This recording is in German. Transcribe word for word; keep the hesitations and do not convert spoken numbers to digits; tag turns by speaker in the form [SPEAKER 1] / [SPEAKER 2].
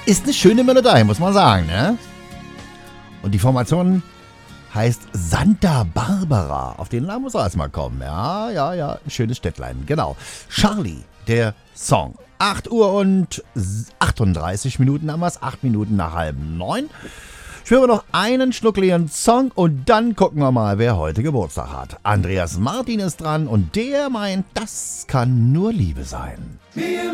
[SPEAKER 1] Ist eine schöne Melodie, muss man sagen, ne? Und die Formation heißt Santa Barbara. Auf den Namen muss er erstmal kommen. Ja, ja, ja, ein schönes Städtlein, genau. Charlie, der Song. acht Uhr und achtunddreißig Minuten haben wir es, acht Minuten nach halb neun. Ich höre noch einen schnuckligen Song und dann gucken wir mal, wer heute Geburtstag hat. Andreas Martin ist dran und der meint, das kann nur Liebe sein.